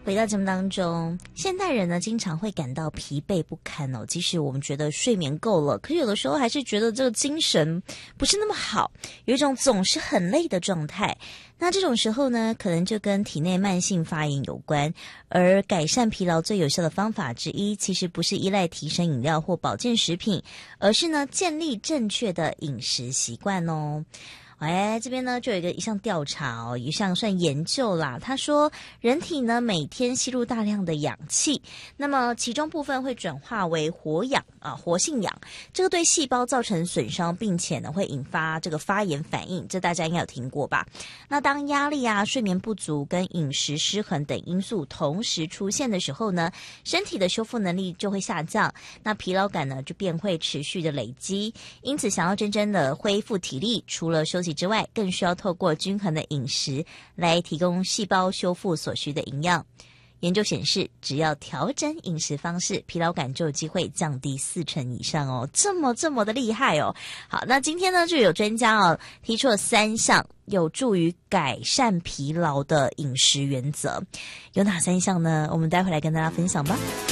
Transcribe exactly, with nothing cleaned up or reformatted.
回到节目当中，现代人呢经常会感到疲惫不堪哦。即使我们觉得睡眠够了，可是有的时候还是觉得这个精神不是那么好，有一种总是很累的状态。那这种时候呢，可能就跟体内慢性发炎有关。而改善疲劳最有效的方法之一，其实不是依赖提神饮料或保健食品，而是呢建立正确的饮食习惯哦。哎，这边呢就有一个一项调查哦，一项算研究啦。他说，人体呢每天吸入大量的氧气，那么其中部分会转化为活氧啊，活性氧，这个对细胞造成损伤，并且呢会引发这个发炎反应，这大家应该有听过吧？那当压力啊、睡眠不足跟饮食失衡等因素同时出现的时候呢，身体的修复能力就会下降，那疲劳感呢就便会持续的累积。因此，想要真正的恢复体力，除了休息之外，更需要透过均衡的饮食来提供细胞修复所需的营养。研究显示，只要调整饮食方式，疲劳感就有机会降低四成以上哦，这么这么的厉害哦。好，那今天呢就有专家哦提出了三项有助于改善疲劳的饮食原则，有哪三项呢？我们待会来跟大家分享吧。